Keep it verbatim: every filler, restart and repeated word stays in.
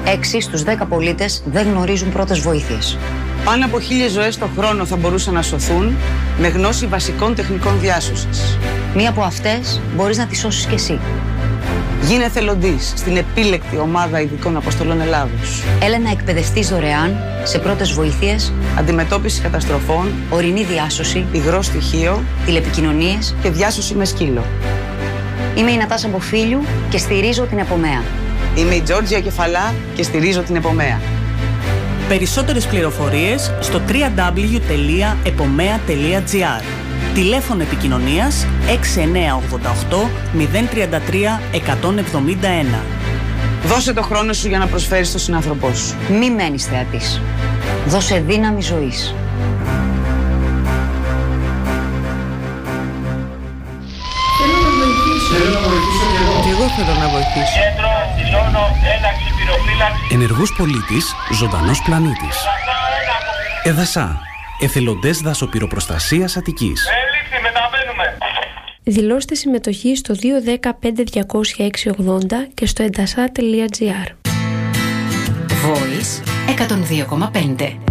έξι στους δέκα πολίτες δεν γνωρίζουν πρώτες βοήθειες. Πάνω από χίλιες ζωές το χρόνο θα μπορούσαν να σωθούν με γνώση βασικών τεχνικών διάσωσης. Μία από αυτές μπορείς να τη σώσεις κι εσύ. Γίνε εθελοντής στην επίλεκτη ομάδα ειδικών αποστολών Ελλάδος. Έλα να εκπαιδευτείς δωρεάν σε πρώτες βοήθειες, αντιμετώπιση καταστροφών, ορεινή διάσωση, υγρό στοιχείο, τηλεπικοινωνίες και διάσωση με σκύλο. Είμαι η Νατάσα Μποφίλιου και στηρίζω την Επομέα. Είμαι η Τζόρτζια Κεφαλά και στηρίζω την Επομέα. Περισσότερες πληροφορίες στο double-u double-u double-u τελεία επομέα τελεία τζι άρ. Τηλέφωνο επικοινωνίας έξι εννιά οκτώ οκτώ μηδέν τρία τρία εκατόν εβδομήντα ένα. Δώσε το χρόνο σου για να προσφέρεις στον συνάνθρωπό σου. Μη μένεις θεατής. Δώσε δύναμη ζωής. Θέλω να βοηθήσω. Θέλω να βοηθήσω και εγώ. Και εγώ θέλω να βοηθήσω. Κέντρο, δηλώνω, ένταξη, πυροφύλαξη. Ενεργός πολίτης, ζωντανός πλανήτης. Εδασά. Εθελοντές δασοπυροπροστασίας Αττικής. Έληξη, μεταβαίνουμε. Δηλώστε συμμετοχή στο δύο ένα μηδέν πέντε διακόσια έξι ογδόντα και στο εντασά τελεία τζι άρ. Voice εκατόν δύο κόμμα πέντε.